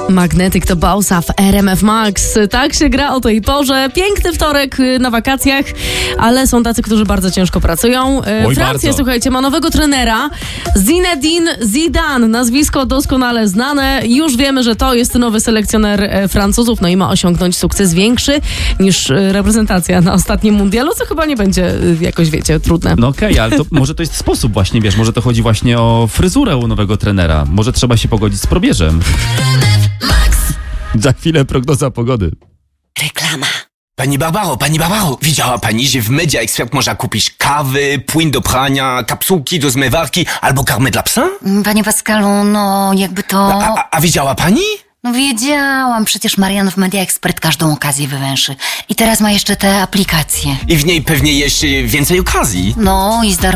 Magnetic to Bossa w RMF Max. Tak się gra o tej porze. Piękny wtorek na wakacjach, ale są tacy, którzy bardzo ciężko pracują. Francja, słuchajcie, ma nowego trenera. Zinedine Zidane, nazwisko doskonale znane. Już wiemy, że to jest nowy selekcjoner Francuzów, no i ma osiągnąć sukces większy niż reprezentacja na ostatnim mundialu, co chyba nie będzie jakoś, wiecie, trudne. No okej, ale to może to jest sposób właśnie, wiesz, może to chodzi właśnie o fryzurę u nowego trenera. Może trzeba się pogodzić z probierzem. Za chwilę prognoza pogody. Reklama. Pani Barbaro, widziała pani, że w Media Expert można kupić kawy, płyn do prania, kapsułki do zmywarki albo karmę dla psa? Panie Pascalu, no jakby to... A widziała pani? No wiedziałam, przecież Marian w Media Expert każdą okazję wywęszy. I teraz ma jeszcze te aplikacje. I w niej pewnie jeszcze więcej okazji. No i z darmo